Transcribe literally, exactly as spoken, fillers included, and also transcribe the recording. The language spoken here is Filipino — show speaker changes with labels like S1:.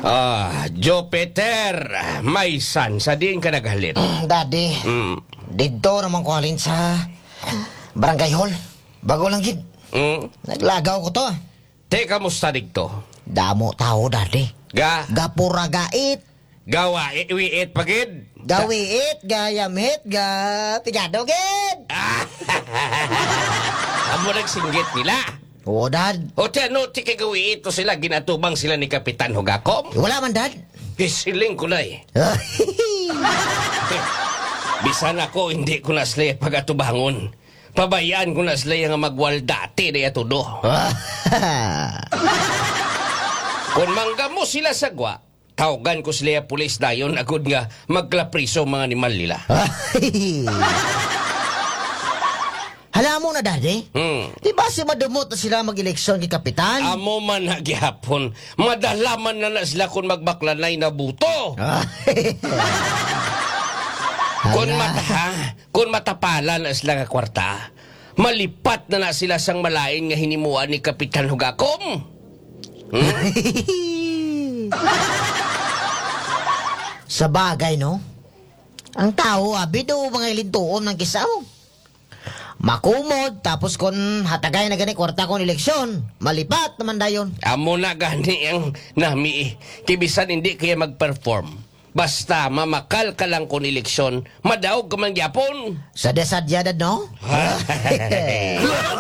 S1: Ah, Jupiter, may san sa din ka naghalin.
S2: Daddy,
S1: Mm.
S2: dito naman ko halin sa barangay hall. Bago lang gid.
S1: Mm.
S2: Naglagaw ko to.
S1: Te, kamusta digto?
S2: Damo tao, Daddy.
S1: Ga,
S2: Gapura gait.
S1: gawa, iwiit pagid.
S2: Gawiit, gayamit, ga... Pigado, gid.
S1: Amo nagsinggit nila.
S2: Oo, Dad.
S1: O te, ano, ti kay gawi ito sila, ginatubang sila ni Kapitan Hugakom.
S2: Wala man, Dad.
S1: Isiling ko na eh. Bisan ako, hindi ko na sila pagatubangon. Pabayaan ko na sila nga magwaldati na yatudo. Kung manggamo sila sagwa, tawagan ko sila pulis dayon agud nga magklapriso mga animal nila.
S2: Hala mo na, Daddy.
S1: Hmm.
S2: Di ba si madumot na sila mag-eleksyon kay Kapitan?
S1: Amo man nagyapon, madalaman na na sila kung magbaklanay na buto. Kung mata, kung matapalan na sila nga kwarta, malipat na na sila sang malain nga hinimuan ni Kapitan Hugakom. Hmm?
S2: Sa bagay, no? Ang tao, abi do mga ilintuon ng kisaw. Makumod, tapos kon hatagay na gani kwarta kon eleksyon. Malipat naman dayon.
S1: Amo na gani ang nami eh. Kibisan hindi kaya mag-perform. Basta mamakal ka lang kung eleksyon, madaog ka man gyapon.
S2: Sa desadyadad, no?